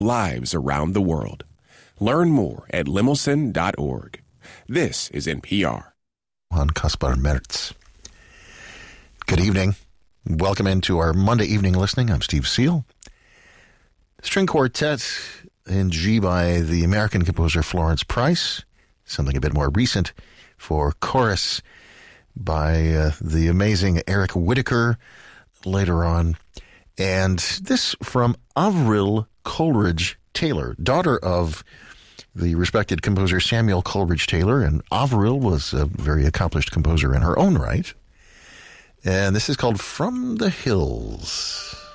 lives around the world. Learn more at limousin.org. This is NPR. Juan Kaspar Merz. Good evening. Welcome into our Monday evening listening. I'm Steve Seal. String quartet in G by the American composer Florence Price. Something a bit more recent for chorus by the amazing Eric Whitacre later on. And this from Avril Coleridge Taylor, daughter of the respected composer Samuel Coleridge Taylor. And Avril was a very accomplished composer in her own right. And this is called From the Hills.